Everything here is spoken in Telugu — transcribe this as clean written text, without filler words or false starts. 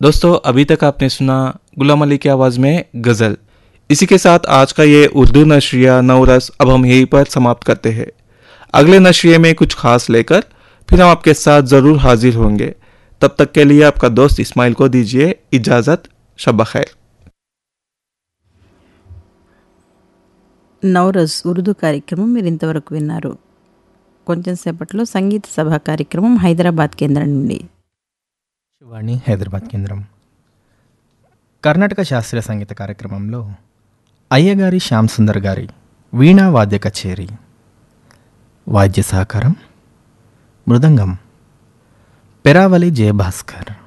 दोस्तों अभी तक आपने सुना गुलाम अली की आवाज़ में गज़ल। इसी के साथ आज का ये उर्दू नशरिया नवरस अब हम यहीं पर समाप्त करते हैं। अगले नशरिये में कुछ खास लेकर फिर हम आपके साथ ज़रूर हाजिर होंगे। तब तक के लिए आपका दोस्त इस्माइल को दीजिए इजाज़त। शब खैर। నవరస్ ఉర్దూ కార్యక్రమం మీరు ఇంతవరకు విన్నారు. కొంచెం సేపట్లో సంగీత సభ కార్యక్రమం హైదరాబాద్ కేంద్రం నుండి. శివాణి హైదరాబాద్ కేంద్రం. కర్ణాటక శాస్త్రీయ సంగీత కార్యక్రమంలో అయ్యగారి శ్యామ్ సుందర్ గారి వీణా వాద్య కచేరీ. వాద్య సహకారం మృదంగం పెరావలి జయభాస్కర్.